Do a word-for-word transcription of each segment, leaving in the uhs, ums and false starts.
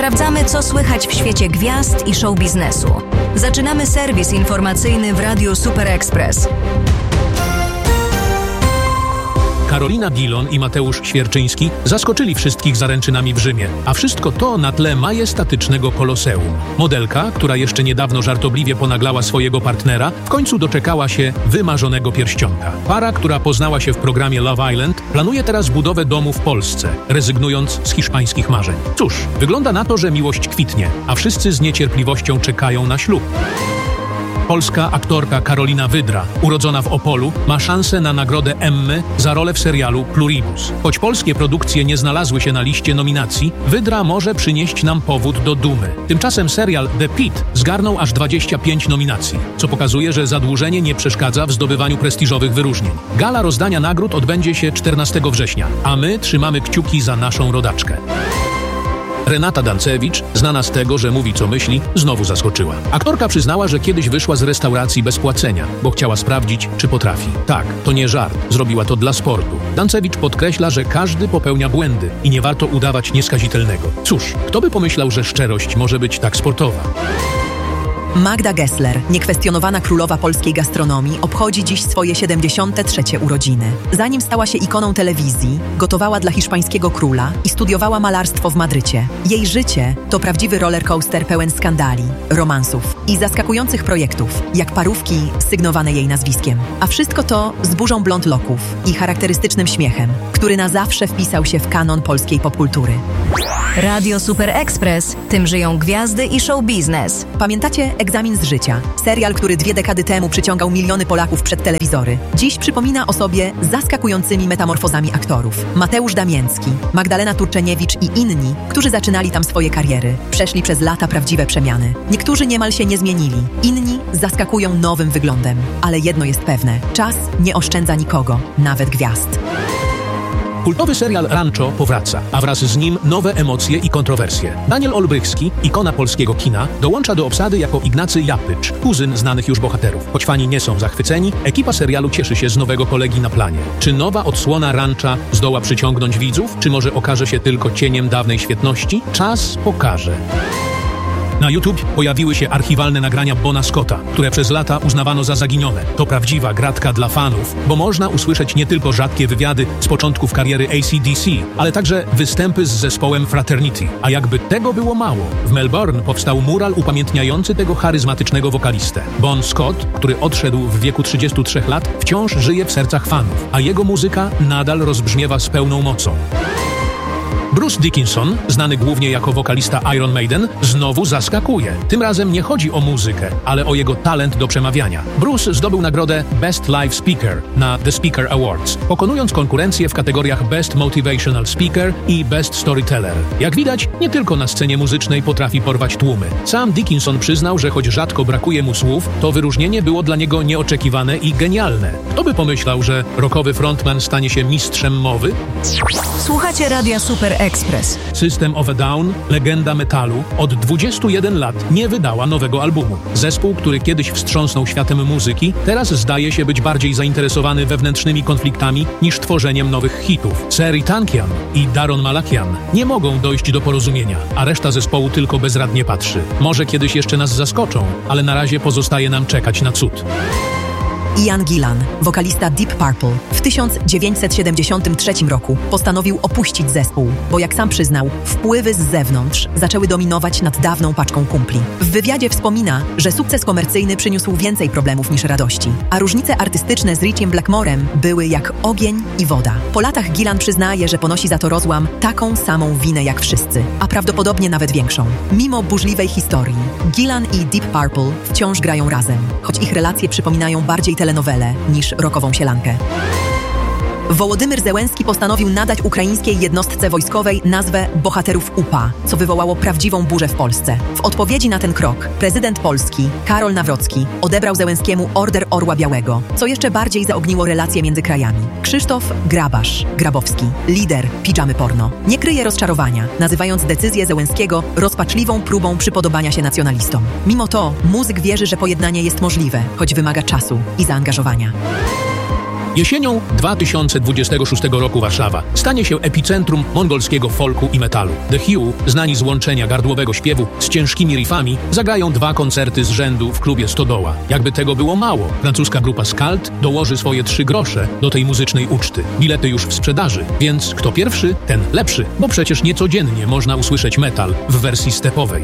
Sprawdzamy, co słychać w świecie gwiazd i show biznesu. Zaczynamy serwis informacyjny w Radiu Super Express. Karolina Dillon i Mateusz Świerczyński zaskoczyli wszystkich zaręczynami w Rzymie, a wszystko to na tle majestatycznego koloseum. Modelka, która jeszcze niedawno żartobliwie ponaglała swojego partnera, w końcu doczekała się wymarzonego pierścionka. Para, która poznała się w programie Love Island, planuje teraz budowę domu w Polsce, rezygnując z hiszpańskich marzeń. Cóż, wygląda na to, że miłość kwitnie, a wszyscy z niecierpliwością czekają na ślub. Polska aktorka Karolina Wydra, urodzona w Opolu, ma szansę na nagrodę Emmy za rolę w serialu Pluribus. Choć polskie produkcje nie znalazły się na liście nominacji, Wydra może przynieść nam powód do dumy. Tymczasem serial The Pitt zgarnął aż dwadzieścia pięć nominacji, co pokazuje, że zadłużenie nie przeszkadza w zdobywaniu prestiżowych wyróżnień. Gala rozdania nagród odbędzie się czternastego września, a my trzymamy kciuki za naszą rodaczkę. Renata Dancewicz, znana z tego, że mówi co myśli, znowu zaskoczyła. Aktorka przyznała, że kiedyś wyszła z restauracji bez płacenia, bo chciała sprawdzić, czy potrafi. Tak, to nie żart, zrobiła to dla sportu. Dancewicz podkreśla, że każdy popełnia błędy i nie warto udawać nieskazitelnego. Cóż, kto by pomyślał, że szczerość może być tak sportowa? Magda Gessler, niekwestionowana królowa polskiej gastronomii, obchodzi dziś swoje siedemdziesiąte trzecie urodziny. Zanim stała się ikoną telewizji, gotowała dla hiszpańskiego króla i studiowała malarstwo w Madrycie. Jej życie to prawdziwy rollercoaster pełen skandali, romansów i zaskakujących projektów, jak parówki sygnowane jej nazwiskiem. A wszystko to z burzą blond loków i charakterystycznym śmiechem, który na zawsze wpisał się w kanon polskiej popkultury. Radio Super Express, tym żyją gwiazdy i show biznes. Pamiętacie Egzamin z życia? Serial, który dwie dekady temu przyciągał miliony Polaków przed telewizory. Dziś przypomina o sobie zaskakującymi metamorfozami aktorów. Mateusz Damięcki, Magdalena Turczeniewicz i inni, którzy zaczynali tam swoje kariery, przeszli przez lata prawdziwe przemiany. Niektórzy niemal się nie zmienili, inni zaskakują nowym wyglądem. Ale jedno jest pewne, czas nie oszczędza nikogo, nawet gwiazd. Kultowy serial Rancho powraca, a wraz z nim nowe emocje i kontrowersje. Daniel Olbrychski, ikona polskiego kina, dołącza do obsady jako Ignacy Japycz, kuzyn znanych już bohaterów. Choć fani nie są zachwyceni, ekipa serialu cieszy się z nowego kolegi na planie. Czy nowa odsłona Rancha zdoła przyciągnąć widzów, czy może okaże się tylko cieniem dawnej świetności? Czas pokaże. Na YouTube pojawiły się archiwalne nagrania Bona Scotta, które przez lata uznawano za zaginione. To prawdziwa gratka dla fanów, bo można usłyszeć nie tylko rzadkie wywiady z początków kariery A C D C, ale także występy z zespołem Fraternity. A jakby tego było mało, w Melbourne powstał mural upamiętniający tego charyzmatycznego wokalistę. Bon Scott, który odszedł w wieku trzydziestu trzech lat, wciąż żyje w sercach fanów, a jego muzyka nadal rozbrzmiewa z pełną mocą. Bruce Dickinson, znany głównie jako wokalista Iron Maiden, znowu zaskakuje. Tym razem nie chodzi o muzykę, ale o jego talent do przemawiania. Bruce zdobył nagrodę Best Live Speaker na The Speaker Awards, pokonując konkurencję w kategoriach Best Motivational Speaker i Best Storyteller. Jak widać, nie tylko na scenie muzycznej potrafi porwać tłumy. Sam Dickinson przyznał, że choć rzadko brakuje mu słów, to wyróżnienie było dla niego nieoczekiwane i genialne. Kto by pomyślał, że rockowy frontman stanie się mistrzem mowy? Słuchacie Radia Super Express. System of a Down, legenda metalu, od dwudziestu jeden lat nie wydała nowego albumu. Zespół, który kiedyś wstrząsnął światem muzyki, teraz zdaje się być bardziej zainteresowany wewnętrznymi konfliktami niż tworzeniem nowych hitów. Serj Tankian i Daron Malakian nie mogą dojść do porozumienia, a reszta zespołu tylko bezradnie patrzy. Może kiedyś jeszcze nas zaskoczą, ale na razie pozostaje nam czekać na cud. Ian Gillan, wokalista Deep Purple, w tysiąc dziewięćset siedemdziesiątym trzecim roku postanowił opuścić zespół, bo jak sam przyznał, wpływy z zewnątrz zaczęły dominować nad dawną paczką kumpli. W wywiadzie wspomina, że sukces komercyjny przyniósł więcej problemów niż radości, a różnice artystyczne z Richiem Blackmorem były jak ogień i woda. Po latach Gillan przyznaje, że ponosi za to rozłam taką samą winę jak wszyscy, a prawdopodobnie nawet większą. Mimo burzliwej historii, Gillan i Deep Purple wciąż grają razem, choć ich relacje przypominają bardziej telenowelę niż rockową sielankę. Wołodymyr Zełenski postanowił nadać ukraińskiej jednostce wojskowej nazwę Bohaterów U P A, co wywołało prawdziwą burzę w Polsce. W odpowiedzi na ten krok prezydent Polski, Karol Nawrocki, odebrał Zełenskiemu Order Orła Białego, co jeszcze bardziej zaogniło relacje między krajami. Krzysztof Grabasz, Grabowski, lider Pidżamy Porno, nie kryje rozczarowania, nazywając decyzję Zełenskiego rozpaczliwą próbą przypodobania się nacjonalistom. Mimo to muzyk wierzy, że pojednanie jest możliwe, choć wymaga czasu i zaangażowania. Jesienią dwa tysiące dwudziestego szóstego roku Warszawa stanie się epicentrum mongolskiego folku i metalu. The Hue, znani z łączenia gardłowego śpiewu z ciężkimi riffami, zagrają dwa koncerty z rzędu w klubie Stodoła. Jakby tego było mało, francuska grupa Skald dołoży swoje trzy grosze do tej muzycznej uczty. Bilety już w sprzedaży, więc kto pierwszy, ten lepszy, bo przecież niecodziennie można usłyszeć metal w wersji stepowej.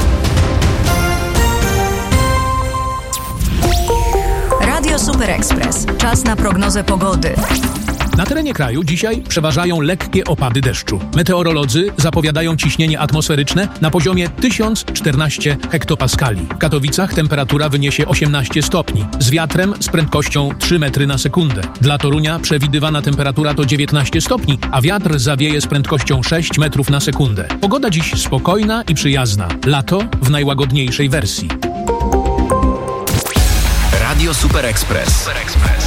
Radio Super Express. Czas na prognozę pogody. Na terenie kraju dzisiaj przeważają lekkie opady deszczu. Meteorolodzy zapowiadają ciśnienie atmosferyczne na poziomie tysiąc czternaście hektopaskali. W Katowicach temperatura wyniesie osiemnaście stopni, z wiatrem z prędkością trzy metry na sekundę. Dla Torunia przewidywana temperatura to dziewiętnaście stopni, a wiatr zawieje z prędkością sześć metrów na sekundę. Pogoda dziś spokojna i przyjazna. Lato w najłagodniejszej wersji. Radio Super Express. Super Express.